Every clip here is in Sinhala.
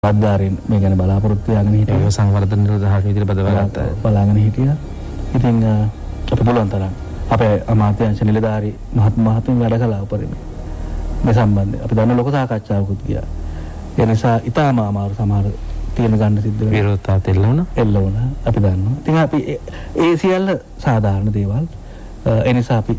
අද්දාරින් මේ ගැන බලාපොරොත්තු වෙගෙන හිටියා. ඒ සංවර්ධන නිලධාරීන් විදිහට බදවගත්තා. බලාගෙන හිටියා. ඉතින් අපි පුළුවන් තරම් අපේ අමාත්‍යාංශ නිලධාරී මහත්තුන් වැඩ කළා උපරිම. මේ සම්බන්ධයෙන් අපි දන්න ලොකු සාකච්ඡාවකුත් ගියා. ඒ නිසා ඊටාම අමාරු සමහර තීරණ ගන්න සිද්ධ වෙනවා. විරෝධතාවත් එල්ල වුණා. අපි දන්නවා. ඉතින් අපි ඒ සියල්ල සාධාරණ දේවල්. ඒ නිසා අපි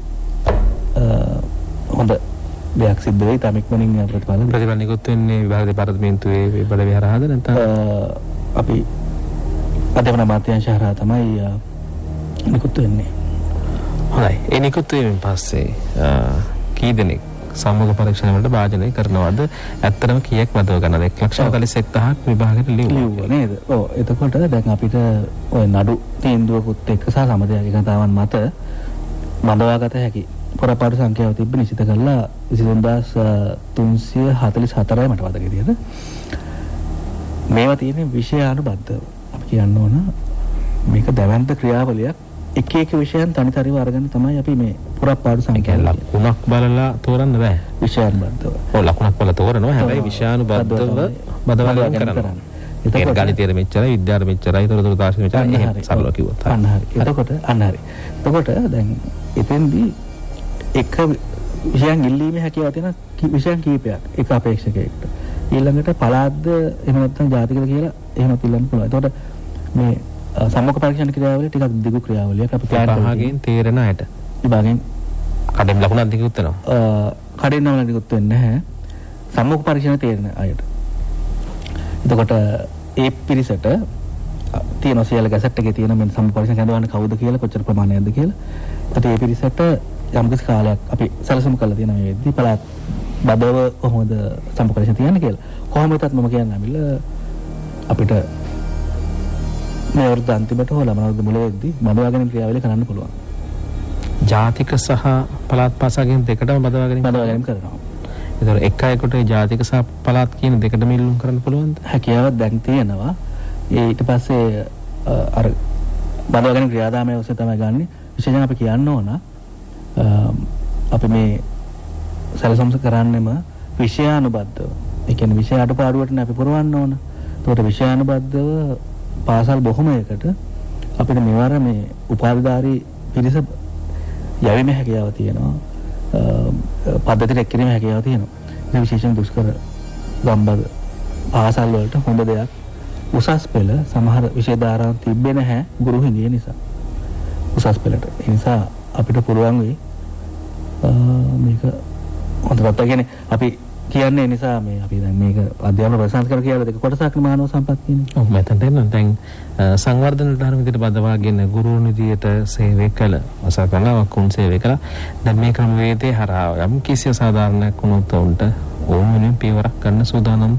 හොඳ දෙයක් සිද්ධ වෙයි. තාම ඉක්මනින් ප්‍රතිඵල නිකුත් වෙන්නේ විභාග දෙපාර්තමේන්තුවේ බඩ විහාරහද නැත්නම් අපි අධ්‍යාපන අමාත්‍යාංශ හරහා තමයි නිකුත් වෙන්නේ. හොඳයි. ඒ නිකුත් වීමෙන් පස්සේ කී දෙනෙක් සම්මුඛ පරීක්ෂණ වලට භාජනය කරනවද? ඇත්තටම කීයක් වදව ගන්නද? 1,41,000ක් විභාගෙට ලියුවා නේද? ඔව්. එතකොට දැන් අපිට ওই නඩු තීන්දුවකුත් එක්ක සහ සමදයක් එකතාවන් මත බඳවාගත හැකි පොරපාඩු සංඛ්‍යාව තිබ්බ නිශ්චිත කළා 23344යි මට මතක විදිහට. මේවා තියෙන්නේ විෂයානුබද්ධව. අපි කියන්න ඕන මේක දැවැන්ත ක්‍රියාවලියක්. එක එක විෂයන් තනිතරිව අරගෙන තමයි අපි මේ පොරපාඩු සංඛ්‍යාව ලකුණක් බලලා තෝරන්න බෑ. විෂයානුබද්ධව. ඔව් ලකුණක් බලලා තෝරනවා. හැබැයි විෂයානුබද්ධව බදවලා කරනවා. ඒක ගණිතයේ මෙච්චරයි, විද්‍යාවේ මෙච්චරයි, තොරතුරු තාක්ෂණය මෙච්චරයි. එහෙම සරලව කිව්වොත්. අන්න හරි. එතකොට දැන් එතෙන්දී එක විෂයන් ඉල්ලීමේ හැකියාව තියෙන විෂයන් කීපයක් එක අපේක්ෂකයෙක්ට. ඊළඟට පළාත්ද එහෙම නැත්නම් ජාතිකද කියලා එහෙමත් ඉල්ලන්න පුළුවන්. එතකොට මේ සම්මුඛ පරීක්ෂණ ක්‍රියාවලිය ටිකක් දිගු ක්‍රියාවලියක්. අපි පහකින් තේරෙන අයට විභාගයෙන් කඩෙන් ලකුණක් දිගුත් වෙනවා. කඩෙන් නම් දිගුත් වෙන්නේ නැහැ. සම්මුඛ පරීක්ෂණ තේරෙන අයට. එතකොට ඒ පිරිසට තියෙන සියල්ල ගැසට් එකේ තියෙන මේ සම්මුඛ පරීක්ෂණ කැඳවන්නේ කවුද කියලා කොච්චර ප්‍රමාණයක්ද කියලා. ඒත් ඒ පිරිසට යම්කිසි කාලයක් අපි සැලසුම් කරලා තියෙන මේ වෙද්දී පළාත් බදව කොහොමද සම්මුඛ පරීක්ෂණ තියන්නේ කියලා. කොහොම වෙතත් මම කියන්නේ අමිල අපිට මේ වර්ධ අන්තිමට හෝ ළමනවර්ධ මුලදී බදවාගෙන ක්‍රියාවලිය කරන්න පුළුවන්. ජාතික සහ පළාත් පාසාගෙන් දෙකටම බදවාගෙන කරනවා. ඒතර එක අයෙකුට ජාතික සහ පළාත් කියන දෙකටම ඉල්ලුම් කරන්න පුළුවන්ද? හැකියාවක් දැන් තියෙනවා. ඊට පස්සේ අර බදවාගෙන ක්‍රියාදාමයේ ඔස්සේ තමයි ගන්නෙ. විශේෂයෙන් අපි කියන්න ඕන අපි මේ සැලසුම් කරන්නෙම විෂයානුබද්ධව. ඒ කියන්නේ විෂය අඩපාඩුවටනේ අපි පුරවන්න ඕන. ඒකට විෂයානුබද්ධව පාසල් බොහොමයකට අපිට මෙවර මේ උපාධිධාරී පිරිස යැවීමේ හැකියාව තියෙනවා. පද්ධතියට එක්කිරීමේ හැකියාව තියෙනවා. මේ විශේෂයෙන් දුෂ්කර ගම්බද පාසල් වලට හොඳ දෙයක් උසස් පෙළ සමහර විෂය ධාරාවන් තිබෙන්නේ නැහැ ගුරු හිඟිය නිසා. උසස් පෙළට. ඒ නිසා අපිට පුළුවන් වෙයි මේක හොඳට කියන්නේ අපි කියන්නේ නිසා මේ අපි දැන් මේක අධ්‍යාපන ප්‍රශාසනික කියලා දෙක කොටසක් මානව සම්පත් කියන්නේ. ඔව් මම හිතන්නේ දැන් සංවර්ධන ධර්ම විදිහට බදවාගෙන ගුරු නිදියට සේවය කළ අසකලා වකුන් සේවය කළා. දැන් මේ ක්‍රමවේදයේ හරහා යම් කිසි අසාධාරණයක් වුණොත් උන්ට ඕමනේ පියවරක් ගන්න සූදානම්ද?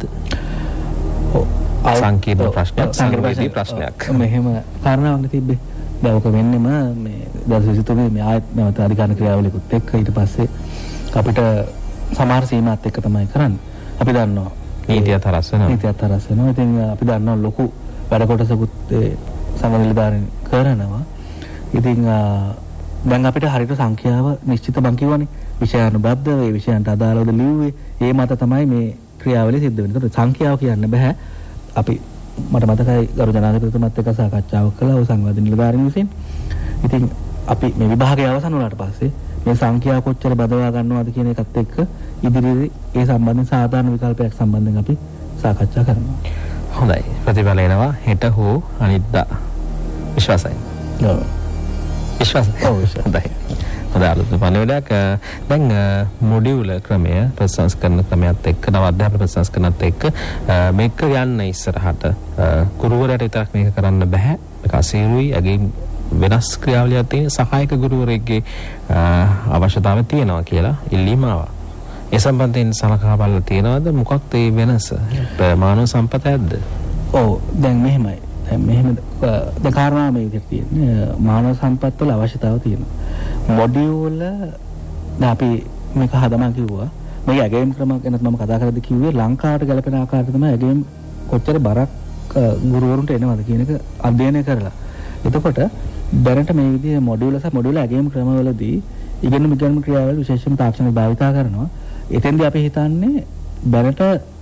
ඔව් සංකීර්ණ ප්‍රශ්නයක් සංකීර්ණ ප්‍රශ්නයක්. මෙහෙම කාරණාවක් තිබ්බේ. දැන් ඔක වෙන්නේම මේ 2023 මේ ආයත් නැවත අධිකාරණ ක්‍රියාවලියකුත් එක්ක ඊට පස්සේ අපිට සමහර සීමාත් එක්ක තමයි කරන්නේ. අපි දන්නවා නීතියත් හරස් වෙනවා. ඉතින් අපි දන්නවා ලොකු වැඩ කොටසකුත් සමනිලධාරීන් කරනවා. ඉතින් දැන් අපිට හරියට සංඛ්‍යාව නිශ්චිත බං කියවනේ. විෂයානුබද්ධව ඒ විෂයන්ට අදාළවද ලිව්වේ. ඒ මත තමයි මේ ක්‍රියාවලිය සිද්ධ වෙන්නේ. ඒකට සංඛ්‍යාව කියන්න බෑ. අපි මට මතකයි ගරු ජනාධිපතිතුමත් එක්ක සාකච්ඡාවක් කළා ඔය සංවර්ධන නිලධාරීන් විසින්. ඉතින් අපි මේ විභාගය අවසන් වුණාට පස්සේ මේ සංඛ්‍යාව කොච්චර බදවා ගන්නවද කියන එකත් එක්ක ඉදිරියේ ඒ සම්බන්ධයෙන් සාධාරණ විකල්පයක් සම්බන්ධයෙන් අපි සාකච්ඡා කරනවා. හොඳයි. ප්‍රතිඵල එනවා හෙට හෝ අනිද්දා. විශ්වාසයි. ඔව්. විශ්වාසයි. හොඳයි. හොඳයි අලුත් පණිවිඩයක්. දැන් මොඩියුල ක්‍රමය ප්‍රසංස්කරණ ක්‍රමයට එක්ක නව අධ්‍යාපන ප්‍රසංස්කරණත් එක්ක මේක යන්න ඉස්සරහට ගුරුවරයාට විතරක් මේක කරන්න බෑ. ඒක අසීරුයි. අගේ වෙනස් ක්‍රියාවලියක් තියෙන සහායක ගුරුවරයෙක්ගේ අවශ්‍යතාවය තියෙනවා කියලා ඉල්ලීම ආවා. ඒ සම්බන්ධයෙන් සලකා බලලා තියෙනවද මොකක්ද ඒ වෙනස? මානව සම්පතයක්ද? ඔව් දැන් මෙහෙමයි. මෙහෙම කාරණා මේ විදිහට තියෙන්නේ මානව සම්පත් වල අවශ්‍යතාව තියෙනවා. මොඩියුල දැන් අපි මේක හදමන් කිව්වා. මේ ඇගේම් ක්‍රම ගැන මම කතා කරද්දී කිව්වේ ලංකාවට ගැලපෙන ආකාරයට තමයි ඇගේම් කොච්චර බරක් ගුරුවරුන්ට එනවද කියන එක අධ්‍යයනය කරලා. එතකොට දැනට මේ විදිහේ මොඩියුල සහ මොඩියුල ඇගේම් ක්‍රමවලදී ඉගෙනුම් ක්‍රියාවල විශේෂයෙන් තාක්ෂණික භාවිතා කරනවා. එතෙන්දී අපි හිතන්නේ දැනට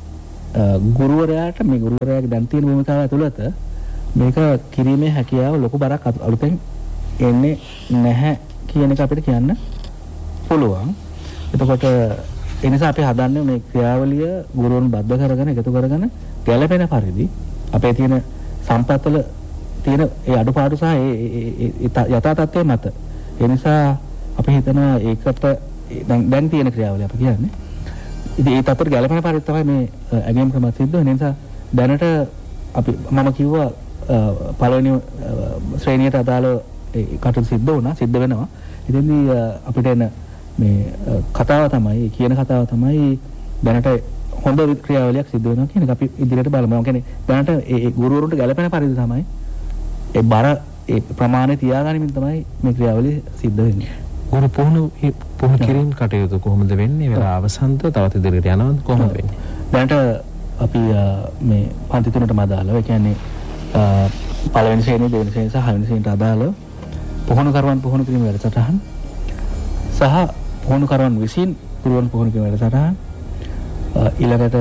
ගුරුවරයාට මේ ගුරුවරයාගේ දැන් තියෙන භූමිකාව ඇතුළත මේක කිරීමේ හැකියාව ලොකු බරක් අලුතෙන් එන්නේ නැහැ කියන එක අපිට කියන්න පුළුවන්. එතකොට ඒ නිසා අපි හදන්නේ මේ ක්‍රියාවලිය ගුරුවරුන් බද්ධ කරගෙන එකතු කරගෙන ගැළපෙන පරිදි අපේ තියෙන සම්පත්වල තියෙන ඒ අඩුපාඩු සහ ඒ යථා තත්ත්වය මත. ඒ නිසා අපි හිතනවා ඒකට දැන් තියෙන ක්‍රියාවලිය අපි කියන්නේ. ඉතින් ඒ තත්ත්වයට ගැළපෙන පරිදි තමයි මේ ඇගීම් ක්‍රම සිද්ධ වෙන්නේ. ඒ නිසා දැනට අපි මම කිව්වා පළවෙනි ශ්‍රේණියට අදාළව කටයුතු සිද්ධ වෙනවා. ඉතින්දී අපිට එන මේ කතාව තමයි කියන කතාව තමයි දැනට හොඳ ක්‍රියාවලියක් සිද්ධ වෙනවා කියන එක අපි ඉදිරියට බලමු. මම කියන්නේ දැනට ඒ ගුරුවරුන්ට ගැළපෙන පරිදි තමයි ඒ බර ඒ ප්‍රමාණය තියාගනිමින් තමයි මේ ක්‍රියාවලිය සිද්ධ වෙන්නේ. ගුරු පුහුණු කිරීම කටයුතු කොහොමද වෙන්නේ? වෙලා අවසන්ත තවත් ඉදිරියට යනවද කොහොමද වෙන්නේ? දැනට අපි මේ පන්ති තුනටම අදාළව ඒ කියන්නේ පළවෙනි ශ්‍රේණිය, දෙවෙනි ශ්‍රේණිය සහ හයවෙනි ශ්‍රේණියට අදාළව පුහුණුකරුවන් පුහුණු කිරීම වැඩසටහන් සහ පුහුණුකරුවන් විසින් ගුරුවරුන් පුහුණු කිරීම වැඩසටහන් ඊළඟට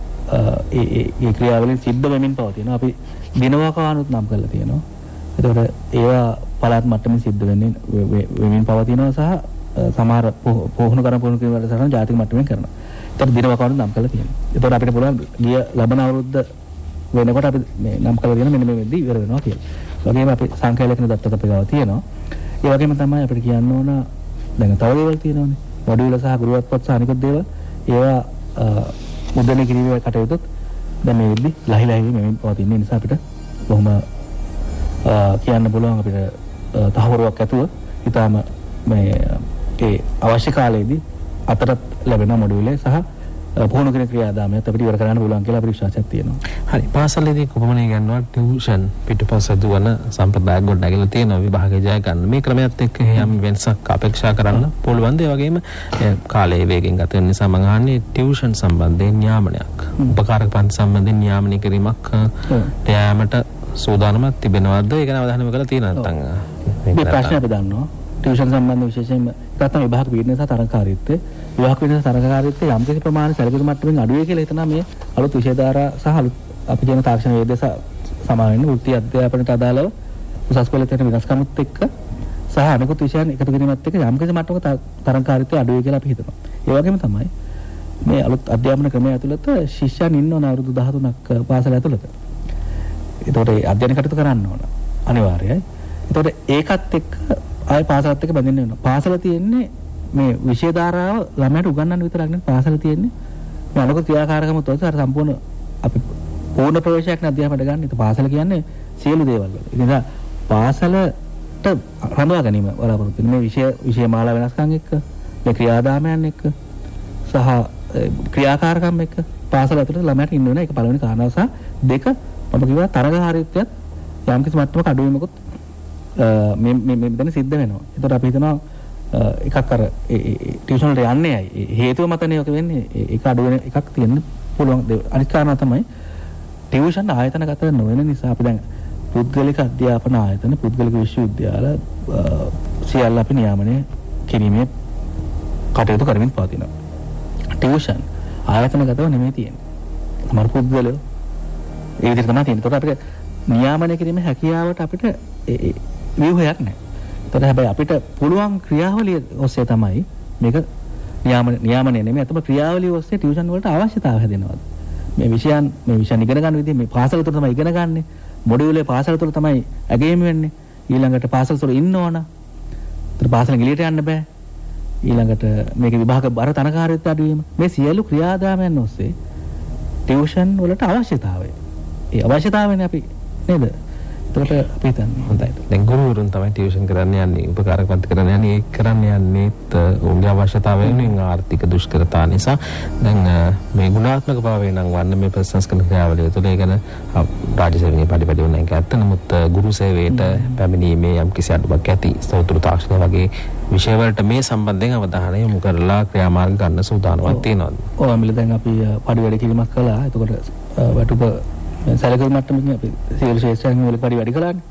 ඒ ක්‍රියාවලින් සිද්ධ වෙමින් පවතිනවා. අපි දිනවකානුත් නම් කරලා තියෙනවා. එතකොට ඒවා පළාත් මට්ටමින් සිද්ධ වෙමින් පවතිනවා සහ සමහර පුහුණුකරුවන් පුහුණු කිරීම වැඩසටහන් ජාතික මට්ටමින් කරනවා. එතකොට දිනවකානුත් නම් කරලා තියෙනවා. එතකොට අපිට පුළුවන් ගිය ලබන අවුරුද්ද වෙනකොට අපි මේ නම් කරලා තියෙන මෙන්න මේ වෙද්දී ඉවර වෙනවා කියලා. ඒ වගේම අපි සංඛ්‍යාලේඛන දත්තත් අපේ ගාව තියෙනවා. ඒ වගේම තමයි අපිට කියන්න ඕන දැන් තව දේවල් තියෙනවානේ. මොඩියුල සහ ගුරුවත්පත් සහ අනිකුත් දේවල් ඒවා මුද්‍රණය කිරීමේ කටයුතුත් දැන් මේ වෙද්දී ලහිලහි මෙමින් පවතින නිසා අපිට කොහොම කියන්න පුළුවන් අපිට තහවුරුවක් ඇතුව ඊටාම මේ ඒ අවශ්‍ය කාලයේදී අතරත් ලැබෙන මොඩියුලේ සහ පුහුණු කිරීමේ ක්‍රියාදාමයත් අපිට ඉවර කරන්න පුළුවන් කියලා අපිට විශ්වාසයක් තියෙනවා. හරි. පාසලේදී කොපමණ ගන්නවා ටියුෂන් පිටුපස දුවන සම්ප්‍රදාය ගොඩනැගිලා තියෙනවා විභාගේ ජය ගන්න. මේ ක්‍රමයත් එක්ක යම් වෙනසක් අපේක්ෂා කරන්න පුළුවන්ද? ඒ වගේම කාලයේ වේගෙන් ගත වෙන නිසා මම අහන්නේ ටියුෂන් සම්බන්ධයෙන් න්යාමනයක්. උපකාරක පන්ති සම්බන්ධයෙන් න්යාමනය කිරීමක් යාමට සූදානමක් තිබෙනවද? ඒක ගැන අවධානය යොමු කරලා තියෙනවද නැත්නම්? මේ ප්‍රශ්නේ අපි දන්නවා. ටියුෂන් සම්බන්ධ විශේෂයෙන්ම ප්‍රථම විභාග පීඩනය සහ තරඟකාරීත්වය විභාග පීඩනය තරඟකාරීත්වය යම් කිසි ප්‍රමාණයක් සැලකිලි මට්ටමින් අඩු වේ කියලා හිතනවා මේ අලුත් විෂය ධාරා සහ අලුත් අපි කියන තාක්ෂණ වේද සමාවෙන්න වෘත්ති අධ්‍යාපනයට අදාළව උසස් පෙළ තියෙන වෙනස්කමුත් එක්ක සහ අනිකුත් විෂයන් එකතු කිරීමත් එක්ක යම් කිසි මට්ටමක තරඟකාරීත්වය අඩු වේ කියලා අපි හිතනවා. ඒ වගේම තමයි මේ අලුත් අධ්‍යාපන ක්‍රමය ඇතුළත ශිෂ්‍යයන් ඉන්නවන අවුරුදු 13ක් පාසල ඇතුළත. ඒතකොට ඒ අධ්‍යයන කටයුතු කරන්න ඕන අනිවාර්යයි. ඒතකොට ඒකත් එක්ක ආය පාසලත් එක්ක බැඳෙන්න වෙනවා. පාසල තියෙන්නේ මේ විෂය ධාරාව ළමයට උගන්වන්න විතරක් නෙවෙයි පාසල තියෙන්නේ මේ අනුක ක්‍රියාකාරකම තොත් අර සම්පූර්ණ අපි පූර්ණ ප්‍රවේශයක් නේ අධ්‍යාපනයට ගන්න. ඒක පාසල කියන්නේ සියලු දේවල් වල. ඒ නිසා පාසලට රඳවා ගැනීම බලාපොරොත්තු වෙන මේ විෂය මාලා වෙනස්කම් එක්ක මේ ක්‍රියාදාමයන් එක්ක සහ ක්‍රියාකාරකම් එක්ක පාසල ඇතුළත ළමයට ඉන්න වෙන එක පළවෙනි කාරණාව සහ දෙක මම කිව්වා තරඟකාරීත්වයත් යම් කිසි මට්ටමක අඩුවීමකුත් මේ මෙතන සිද්ධ වෙනවා. ඒතර අපි හිතනවා එකක් අර ටියුෂන් වලට යන්නේ ඇයි? හේතුව මතනේ ඔක වෙන්නේ. ඒක අඩු වෙන එකක් තියෙන්න පුළුවන්. අනිත් කාරණා තමයි ටියුෂන් ආයතනගත නොවන නිසා අපි දැන් පුද්ගලික අධ්‍යාපන ආයතන, පුද්ගලික විශ්වවිද්‍යාල සියල්ල අපි නියාමනය කිරීමේ කටයුතු කරමින් පවතිනවා. ටියුෂන් ආයතනගතව නෙමෙයි තියෙන්නේ. සමහර පුද්ගලයෝ ඒ විදිහට තමයි තියෙන්නේ. ඒකට අපිට නියාමනය කිරීමේ හැකියාවට අපිට ව්‍යුහයක් නැහැ. ඒතර හැබැයි අපිට පුළුවන් ක්‍රියාවලිය ඔස්සේ තමයි මේක නියාමනය නෙමෙයි අතම ක්‍රියාවලිය ඔස්සේ ටියුෂන් වලට අවශ්‍යතාවය හැදෙනවා. මේ විෂයන් ඉගෙන ගන්න විදිහ මේ පාසල තුල තමයි ඉගෙන ගන්නෙ. මොඩියුලේ පාසල තුල තමයි ඇගේම වෙන්නේ. ඊළඟට පාසල තුල ඉන්න ඕන. ඒතර පාසලෙන් එළියට යන්න බෑ. ඊළඟට මේක විභාග බර තනකාරීත්වය අඩුවීම. මේ සියලු ක්‍රියාදාමයන් ඔස්සේ ටියුෂන් වලට අවශ්‍යතාවය. ඒ අවශ්‍යතාවයනේ අපි නේද? එතකොට අපි හිතන්නේ හොඳයි. දැන් ගුරුවරුන් තමයි ටියුෂන් කරන්න යන්නේ, උපකාරක පන්ති කරන්න යන්නේ. ඒක කරන්න යන්නේත් උන්ගේ අවශ්‍යතාවය වෙනුවෙන් ආර්ථික දුෂ්කරතා නිසා. දැන් මේ ගුණාත්මක භාවය නම් වන්න මේ ප්‍රතිසංස්කරණ ක්‍රියාවලිය තුළ ඒ ගැන රාජ්‍ය සේවයේ පරිපඩි වුණා එක ඇත්ත. නමුත් ගුරු සේවයට පැමිණීමේ යම් කිසි අඩුවක් ඇති. සෞතුරු තාක්ෂණ වගේ විෂය වලට මේ සම්බන්ධයෙන් අවධානය යොමු කරලා ක්‍රියාමාර්ග ගන්න සූදානම්ක් තියෙනවා. ඔව් අමිල දැන් අපි පරිවැඩි කිරීමක් කළා. එතකොට වටුප සැලකිලි මට්ටමකින් අපි සියලු ශේෂ්ඨයන් වල පරිවැඩි කළානේ.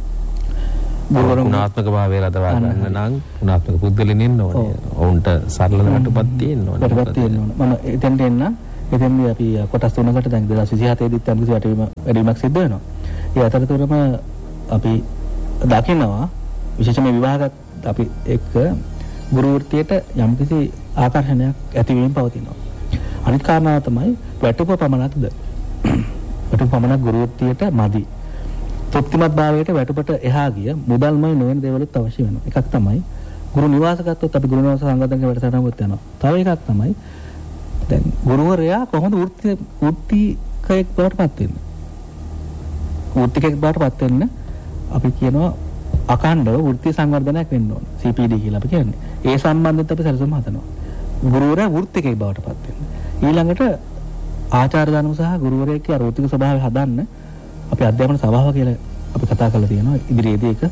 ගුණාත්මක භාවය රඳවා ගන්න නම් ගුණාත්මක පුද්ගලයන් ඉන්න ඕනේ. ඔවුන්ට සරල වටුපක් තියෙන්න ඕනේ. වටුපක් තියෙන්න ඕනේ. මම එතෙන්ට එන්න එතෙන්දී අපි කොටස් තුනකට දැන් 2027 දී තමයි වැඩිවීමක් සිද්ධ වෙනවා. ඒ අතරතුරම අපි දකිනවා විශේෂයෙන්ම විවාහගත අපි එක්ක ගුරු වෘත්තියට යම්කිසි ආකර්ෂණයක් ඇතිවීම පවතිනවා. අනිත් කාරණාව තමයි වැටුප පමණක්ද? වැටුප පමණක් ගුරු වෘත්තියට මදි. තෘප්තිමත් භාවයට වැටුපට එහා ගිය මුදල්මය නොවන දේවලුත් අවශ්‍ය වෙනවා. එකක් තමයි ගුරු නිවාස ගත්තොත් අපි ගුරු නිවාස සංගතනක වැඩසටහනකට යනවා. තව එකක් තමයි දැන් ගුරුවරයා කොහොමද වෘත්තිකයෙක් බවට පත් වෙන්නේ? වෘත්තිකයෙක් බවට පත් වෙන්න අපි කියනවා අඛණ්ඩව වෘත්ති සංවර්ධනයක් වෙන්න ඕන. CPD කියලා අපි කියන්නේ. ඒ සම්බන්ධයෙන් අපි සැලසුම් හදනවා. ගුරුවරයා වෘත්තිකයෙක් බවට පත් වෙන්න. ඊළඟට ආචාර ධර්ම සහ ගුරුවරයෙක්ගේ අරෝතික ස්වභාවය හදන්න අපි අධ්‍යාපන සභාව කියලා අපි කතා කරලා තියෙනවා. ඉදිරියේදී ඒක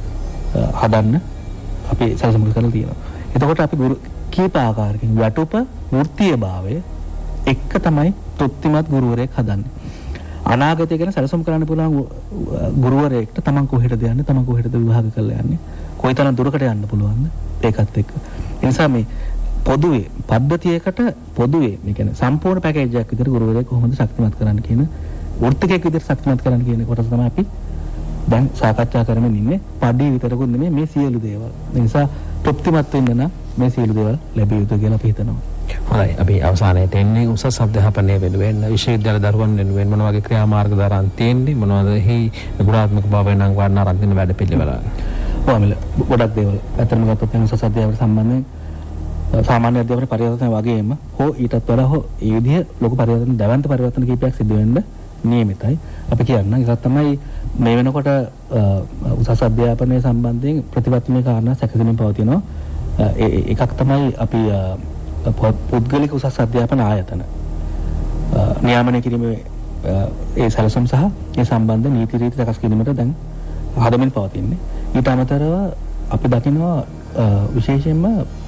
හදන්න අපි සැලසුම් කරලා තියෙනවා. එතකොට අපි ගුරු කීප ආකාරකින් වටුප වෘත්තීය භාවය එක්ක තමයි තෘප්තිමත් ගුරුවරයෙක් හදන්නේ. අනාගතය ගැන සැලසුම් කරන්න පුළුවන් ගුරුවරයෙක්ට තමන් කොහෙටද යන්නේ, තමන් කොහෙටද විභාග කරලා යන්නේ, කොයිතරම් දුරකට යන්න පුළුවන්ද ඒකත් එක්ක. ඒ නිසා මේ පොදුවේ පද්ධතියකට පොදුවේ මේ කියන්නේ සම්පූර්ණ පැකේජ් එකක් විදිහට ගුරුවරයෙක් කොහොමද ශක්තිමත් කරන්න කියන වෘත්තිකයෙක් විදිහට ශක්තිමත් කරන්න කියන කොටස තමයි අපි දැන් සාකච්ඡා කරමින් ඉන්නේ. පඩි විතරකුත් නෙමෙයි මේ සියලු දේවල්. ඒ නිසා තෘප්තිමත් වෙන්න නම් මේ සියලු දේවල් ලැබිය යුතුයි කියලා අපි හිතනවා. හොඳයි. අපි අවසානයේට එන්නේ උසස් අධ්‍යාපනය වෙනුවෙන් විශ්වවිද්‍යාල දරුවන් වෙනුවෙන් මොන වගේ ක්‍රියාමාර්ග දරන් තියෙන්නේ, මොනවද හි ගුණාත්මක භාවය නම් වර්ණ ආරම්භ වෙන වැඩ පිළිවෙල. ඔව් ගොඩක් දේවල්. අතරම ගත්තොත් උසස් අධ්‍යාපනය සම්බන්ධයෙන් සාමාන්‍ය අධ්‍යාපන පරිවර්තන වගේම හෝ ඊටත් වඩා හෝ ඒ විදිහ ලොකු පරිවර්තන දැවැන්ත පරිවර්තන කීපයක් සිදු වෙන්න නියමිතයි. අපි කියන්නම් ඒක තමයි මේ වෙනකොට උසස් අධ්‍යාපනය සම්බන්ධයෙන් ප්‍රතිපත්තිමය කාරණා සැකසීමෙන් පවතිනවා. එකක් තමයි අපි පුද්ගලික උසස් අධ්‍යාපන ආයතන නියාමනය කිරීමේ ඒ සැලසුම් සහ ඒ සම්බන්ධ නීති රීති සකස් කිරීමට දැන් හදමින් පවතින්නේ. ඊට අමතරව අපි දකිනවා විශේෂයෙන්ම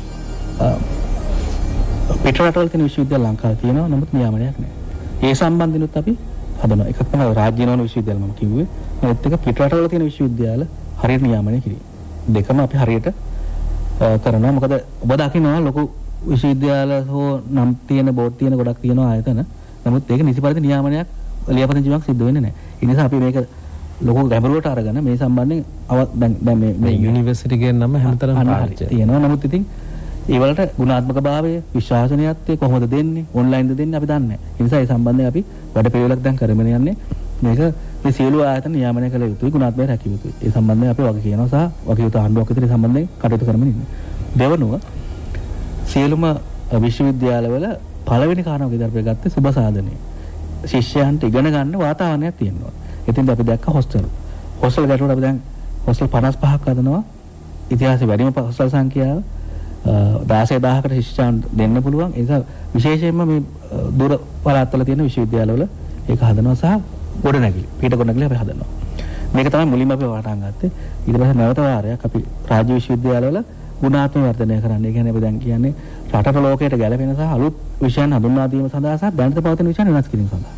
පිටරටවල තියෙන විශ්වවිද්‍යාල ලංකාවේ තියෙනවා, නමුත් නියාමනයක් නැහැ. ඒ සම්බන්ධිනුත් අපි හදනවා. එකක් තමයි රාජ්‍ය නෝන විශ්වවිද්‍යාල මම කිව්වේ. අනිත් එක පිටරටවල තියෙන විශ්වවිද්‍යාල හරියට නියාමනය කිරීම. දෙකම අපි හරියට කරනවා. මොකද ඔබ දකිනවා ලොකු විශ්වවිද්‍යාල හෝ නම් තියෙන බෝඩ් තියෙන ගොඩක් තියෙනවා ආයතන. නමුත් ඒක නිසි පරිදි නියාමනයක් ලියාපදිංචියක් සිද්ධ වෙන්නේ නැහැ. ඒ නිසා අපි මේක ලොකු ගැඹුරට අරගෙන මේ සම්බන්ධයෙන් දැන් මේ යුනිවර්සිටි කියන නම හැමතරම පාවිච්චි තියෙනවා. නමුත් ඉතින් ඒ වලට ගුණාත්මක භාවය, විශ්වාසනීයත්වය කොහොමද දෙන්නේ, ඔන්ලයින්ද දෙන්නේ අපි දන්නේ නැහැ. ඒ නිසා ඒ සම්බන්ධයෙන් අපි වැඩ පිළිවෙලක් දැන් කරගෙන යන්නේ. මේක මේ සියලු ආයතන නියාමනය කළ යුතුයි, ගුණාත්මක රැකිය යුතුයි. ඒ සම්බන්ධයෙන් අපි වග කියනවා සහ වගකීම් ආණ්ඩුවක් විතර සම්බන්ධයෙන් කටයුතු කරමින් ඉන්නේ. දෙවනුව සියලුම විශ්වවිද්‍යාලවල පළවෙනි කාරණාව ඉදිරියට ගත්තේ සුබ සාධනය. ශිෂ්‍යයන්ට ඉගෙන ගන්න වාතාවරණයක් තියෙනවා. එතෙන්ද අපි දැක්ක හොස්ටල් ගැටුවට අපි දැන් හොස්ටල් 55ක් හදනවා. ඉතිහාසයේ වැඩිම හොස්ටල් සංඛ්‍යාව 16000කට ශිෂ්‍යයන් දෙන්න පුළුවන්. ඒ නිසා විශේෂයෙන්ම මේ දුර පළාත්වල තියෙන විශ්වවිද්‍යාලවල ඒක හදනවා සහ ගොඩනැගිලි පිට ගොඩනැගිලි අපි හදනවා. මේක තමයි මුලින්ම අපි වටහා ගත්තේ. ඊට පස්සේ නැවත වාරයක් අපි රාජ්‍ය විශ්වවිද්‍යාලවල ගුණාත්මක වර්ධනය කරන්න. ඒ කියන්නේ අපි දැන් කියන්නේ රටට ලෝකයට ගැලපෙන සහ අලුත් විෂයන් හඳුන්වා දීම සඳහා සහ දැනට පවතින විෂයන් වෙනස් කිරීම සඳහා.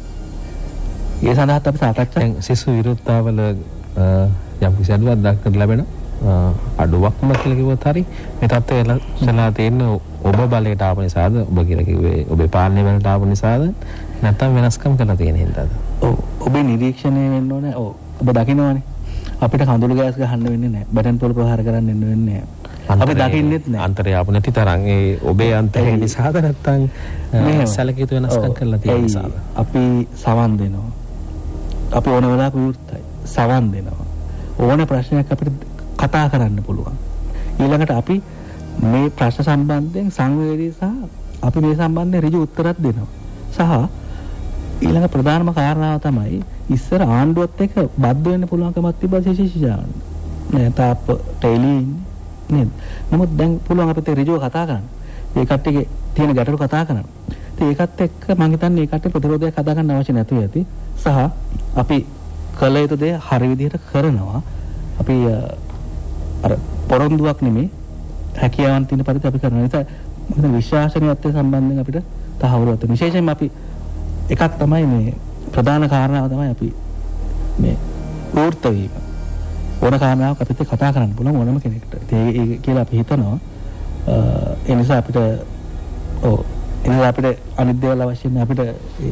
ඒ සඳහාත් අපි සාකච්ඡා සිසු විරුද්ධතාවල යම් කිසි අඩුවක් දක්නට ලැබෙන අඩුවක්ම කියලා කිව්වොත් හරි මේ තත්ත්වය එළලා තියෙන ඔබ බලයට ආව නිසාද, ඔබ කියලා කිව්වේ ඔබේ පාලනය වලට ආව නිසාද, නැත්නම් වෙනස්කම් කරලා තියෙන හින්දාද? ඔව්, ඔබේ නිරීක්ෂණය වෙන්න ඕනේ. ඔබ දකින්නවනේ අපිට කඳුළු ගෑස් ගහන්න වෙන්නේ නැහැ, බටන් පොල් ප්‍රහාර කරන්න වෙන්නේ නැහැ. අපි දකින්නෙත් නැහැ. අන්තරය ආපු නැති තරම් ඒ ඔබේ අන්තරය නිසාද නැත්නම් සැලකිය යුතු වෙනස්කම් කරලා තියෙන නිසාද? අපි සවන් දෙනවා. අපි ඕන වෙලාවක විවෘතයි. සවන් දෙනවා. ඕන ප්‍රශ්නයක් අපිට කතා කරන්න පුළුවන්. ඊළඟට අපි මේ ප්‍රශ්න සම්බන්ධයෙන් සංවේදී සහ අපි මේ සම්බන්ධයෙන් ඍජු උත්තරයක් දෙනවා. සහ ඊළඟ ප්‍රධානම කාරණාව තමයි ඉස්සර ආණ්ඩුවත් එක්ක බද්ධ වෙන්න පුළුවන්කමක් තිබ්බා ශිෂ්‍යයන්. නෑ තාප්ප ටෙලි නේද? නමුත් දැන් පුළුවන් අපිට ඍජුව කතා කරන්න. ඒ කට්ටියගේ තියෙන ගැටලු කතා කරන්න. ඉතින් ඒකත් එක්ක මම හිතන්නේ ඒ කට්ටිය ප්‍රතිරෝධයක් හදා ගන්න අවශ්‍ය නැතුව ඇති. සහ අපි කළ යුතු දේ හරි විදිහට කරනවා. අපි අර පොරොන්දුවක් නෙමෙයි හැකියාවන් තියෙන පරිදි අපි කරන නිසා මම විශ්වාසනීයත්වය සම්බන්ධයෙන් අපිට තහවුරුවක් තියෙනවා. විශේෂයෙන්ම අපි එකක් තමයි මේ ප්‍රධාන කාරණාව තමයි අපි මේ වෘත්ත වීම. ඕන කාරණාවක් අපිට කතා කරන්න පුළුවන් ඕනම කෙනෙක්ට. ඒ කියලා අපි හිතනවා. ඒ නිසා අපිට එහෙනම් අපිට අනිත් දේවල් අවශ්‍ය නැහැ අපිට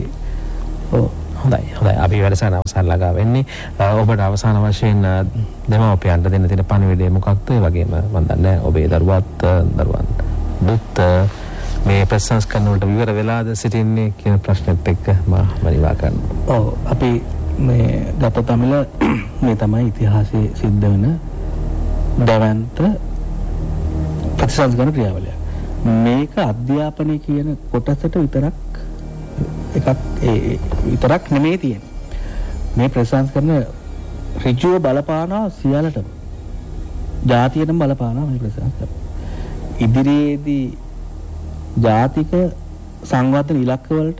හොඳයි අපි වැඩසටහන අවසන් ළඟා වෙන්නේ ඔබට අවසාන වශයෙන් දෙමව්පියන්ට දෙන්න තියෙන පණිවිඩය මොකක්ද ඒ වගේම මම දන්නේ ඔබේ දරුවන් දුත් මේ ප්‍රසංස්කරණ වලට විවර වෙලාද සිටින්නේ කියන ප්‍රශ්නෙත් එක්ක මම නිවා කරනවා. ඔව් අපි මේ ගත තමිල මේ තමයි ඉතිහාසයේ සිද්ධ වෙන දැවැන්ත ප්‍රතිසංස්කරණ ක්‍රියාවලිය. මේක අධ්‍යාපනය කියන කොටසට විතරක් නෙමෙයි තියෙන්නේ. මේ ප්‍රතිසංස්කරණ ඍජුව බලපානවා සියල්ලටම. ජාතියටම බලපානවා මේ ප්‍රතිසංස්කරණ. ඉදිරියේදී ජාතික සංවර්ධන ඉලක්ක වලට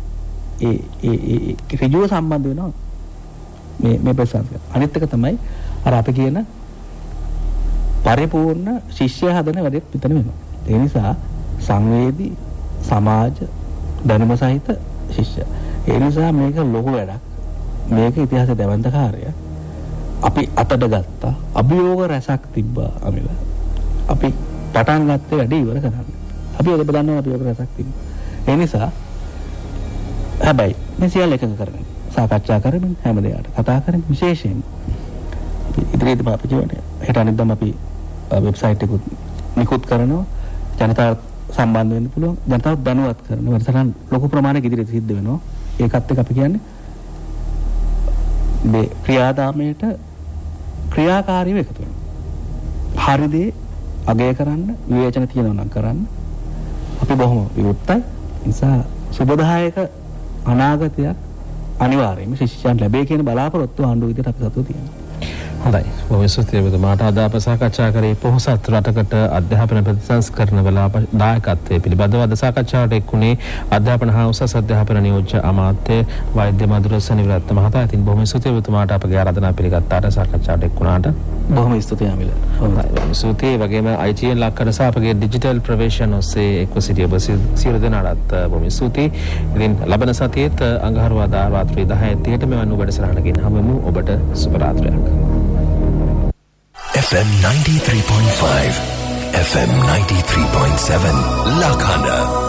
ඒ ඍජුව සම්බන්ධ වෙනවා මේ ප්‍රතිසංස්කරණ. අනිත් එක තමයි අර අපි කියන පරිපූර්ණ ශිෂ්‍ය හදන වැඩෙත් පිටන වෙනවා. ඒ නිසා සංවේදී සමාජ දැනුම සහිත ශිෂ්‍ය. ඒ නිසා මේක ලොකු වැඩක්. මේක ඉතිහාසයේ දැවැන්ත කාර්යයක්. අපි අතට ගත්තා. අභියෝග රැසක් තිබ්බා අමිල. අපි පටන් ගත්තේ වැඩේ ඉවර කරන්න. අපි ඔබ දන්නවා අභියෝග රැසක් තිබ්බා. ඒ නිසා හැබැයි මේ සියල්ල එකඟ කරගන්න. සාකච්ඡා කරමින් හැම දෙයකට කතා කරමින් විශේෂයෙන් ඉදිරියේදී අපි කියවනේ. හෙට අනිද්දාම අපි වෙබ්සයිට් එකකුත් නිකුත් කරනවා. ජනතාව සම්බන්ධ වෙන්න පුළුවන්. ජනතාව දැනුවත් කරන වැඩසටහන් ලොකු ප්‍රමාණයක ඉදිරියට සිද්ධ වෙනවා. ඒකත් එක්ක අපි කියන්නේ මේ ක්‍රියාදාමයට ක්‍රියාකාරීව එකතු වෙනවා. හරි දේ අගය කරන්න විවේචන තියෙනවා නම් කරන්න. අපි බොහොම විවුර්තයි. නිසා සුබදායක අනාගතයක් අනිවාර්යයෙන්ම ශිෂ්‍යයන් ලැබේ කියන බලාපොරොත්තු ආණ්ඩුව විදිහට අපි සතුටු තියෙනවා. හොඳයි. ඔබ සුත්‍යවතුමාට අද අප සාකච්ඡා කරේ පොහොසත් රටකට අධ්‍යාපන ප්‍රතිසංස්කරණ දායකත්වයේ පිළිබඳව අද සාකච්ඡාවට එක්ුණේ අධ්‍යාපන හා උසස් අධ්‍යාපන නියෝජ්‍ය අමාත්‍ය වෛද්‍ය මధుර සෙනවිරත්න මහතා. ඉතින් බොහොම සුත්‍යවතුමාට අපගේ ආරාධනා පිළිගත්තාට සාකච්ඡාවට එක්ුණාට බොහොම ස්තුතියි අමිල. හොඳයි. සුත්‍ය වගේම ITN ලක්කඩ සහ අපගේ ඩිජිටල් ප්‍රවේශන ඔස්සේ එක්ව සිටිය ඔබ සියලු දෙනාට බොහොම ස්තුතියි. ඉතින් ලබන සතියේත් අඟහරුවාදා රාත්‍රී 10:30ට මෙවන් වැඩසටහනකින් හමුවෙමු. ඔබට සුබ රාත්‍රියක්. FM 93.5 FM 93.7 Lakhana